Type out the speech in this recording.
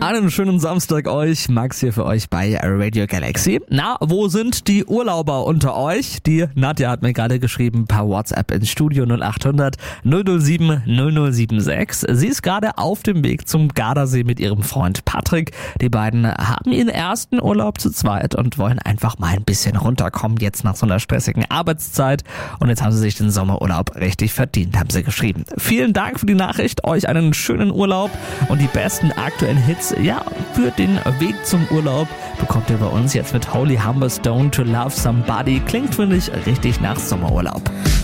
Einen schönen Samstag euch. Max hier für euch bei Radio Galaxy. Na, wo sind die Urlauber unter euch? Die Nadja hat mir gerade geschrieben per WhatsApp ins Studio 0800 007 0076. Sie ist gerade auf dem Weg zum Gardasee mit ihrem Freund Patrick. Die beiden haben ihren ersten Urlaub zu zweit und wollen einfach mal ein bisschen runterkommen jetzt nach so einer stressigen Arbeitszeit. Und jetzt haben sie sich den Sommerurlaub richtig verdient, haben sie geschrieben. Vielen Dank für die Nachricht. Euch einen schönen Urlaub und die besten aktuellen Hits, ja, für den Weg zum Urlaub bekommt ihr bei uns jetzt mit Holy Humberstone to Love Somebody. Klingt, finde ich, richtig nach Sommerurlaub.